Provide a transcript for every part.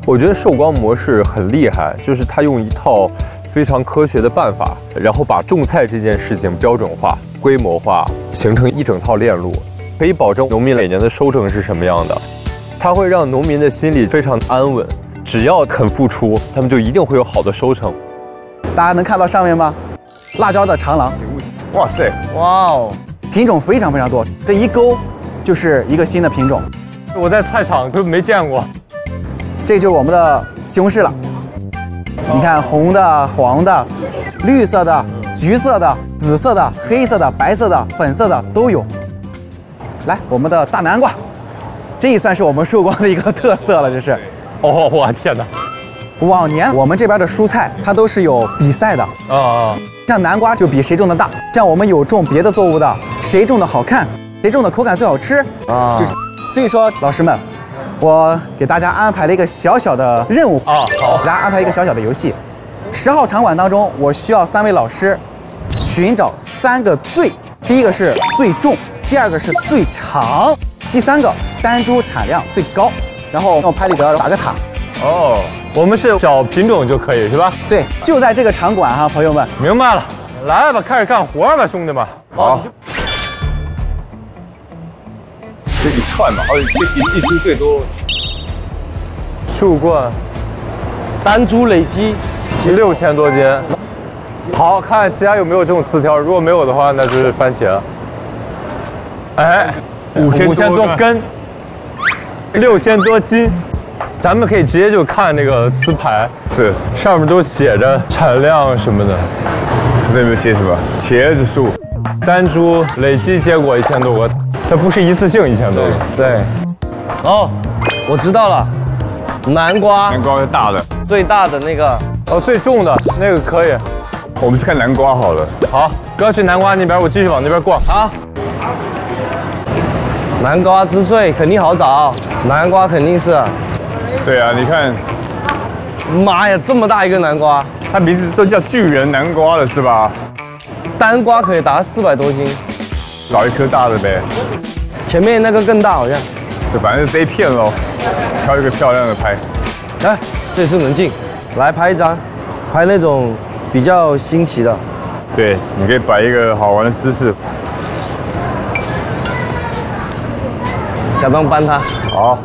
我觉得寿光模式很厉害，就是他用一套非常科学的办法，然后把种菜这件事情标准化、规模化，形成一整套链路，可以保证农民每年的收成是什么样的。它会让农民的心里非常安稳，只要肯付出，他们就一定会有好的收成。 大家能看到上面吗？辣椒的长廊， 哇塞， 哇哦， 品种非常非常多，这一勾就是一个新的品种。 我在菜场都没见过。 这就是我们的西红柿了。你看，红的、黄的、绿色的、橘色的、紫色的、黑色的、白色的、粉色的都有。来，我们的大南瓜，这也算是我们寿光的一个特色了，这是。 哦，我天哪！ 往年我们这边的蔬菜它都是有比赛的啊， 像南瓜就比谁种的大，像我们有种别的作物的，谁种的好看，谁种的口感最好吃啊。所以说，老师们。我给大家安排了一个小小的任务啊，好，给大家安排一个小小的游戏。10号场馆当中，我需要3位老师寻找3个最，第一个是最重，第二个是最长，第3个单株产量最高。然后用拍立得打个塔。 哦，我们是找品种就可以是吧？ 对，就在这个场馆哈，朋友们。 明白了，来吧，开始干活吧，兄弟们。好。 这一串嘛，而且一株最多。 树冠， 单株累积 6000多斤。好，看其他有没有这种刺条，如果没有的话，那就是番茄了。哎，5000多根，6000多斤，咱们可以直接就看那个词牌， 是上面都写着产量什么的。 这边写什么？茄子树， 单株累计结果1000多个。它不是一次性1000多个。 对。哦，我知道了，南瓜是大的， 最大的那个。 哦，最重的那个可以。 我们去看南瓜好了。 好，哥去南瓜那边，我继续往那边过啊。 南瓜之最肯定好找，南瓜肯定是。 对啊，你看， 妈呀，这么大一个南瓜， 它名字都叫巨人南瓜了是吧？ 单瓜可以达400多斤。 找一颗大的呗， 前面那个更大好像。 就反正是这一片喽，挑一个漂亮的拍。 来，这次能进，来拍一张，拍那种比较新奇的。 对，你可以摆一个好玩的姿势。 假装搬它。 好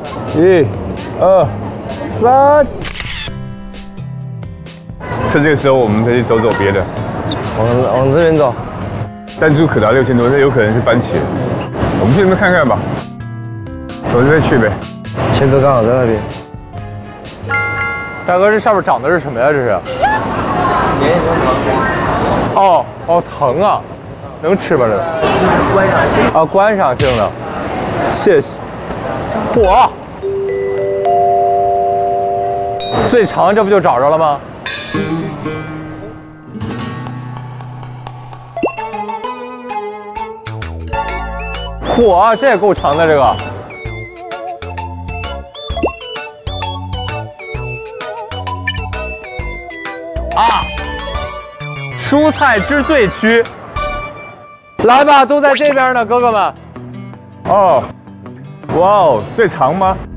，1、2、3。趁这个时候，我们可以走走别的。 往这边走。 单株可达6000多，这有可能是番茄。我们去那边看看吧。走这边去呗。 切哥刚好在那边。 大哥，这上面长的是什么呀？这是？ 粘一层糖。哦，藤啊，能吃吧这个？观赏性。啊，观赏性的。谢谢。嚯！最长这不就找着了吗？嚯，这也够长的这个。啊！蔬菜之最区，来吧，都在这边呢，哥哥们。 哦，哇哦，最长吗？